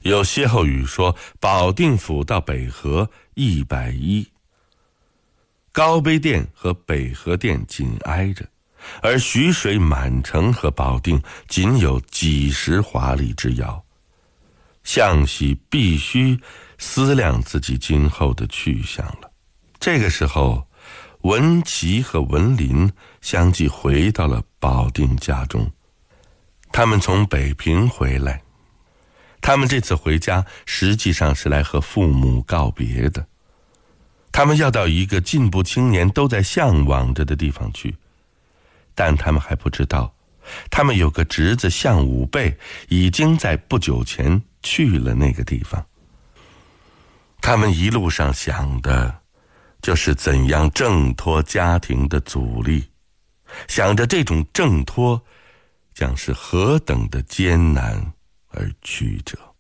有歇后语说保定府到北河110，高碑店和北河店紧挨着，而徐水满城和保定仅有几十华里之遥。向喜必须思量自己今后的去向了。这个时候，文琪和文林相继回到了保定家中。他们从北平回来，他们这次回家实际上是来和父母告别的。他们要到一个进步青年都在向往着的地方去，但他们还不知道，他们有个侄子向武备已经在不久前去了那个地方。他们一路上想的就是怎样挣脱家庭的阻力，想着这种挣脱将是何等的艰难而曲折。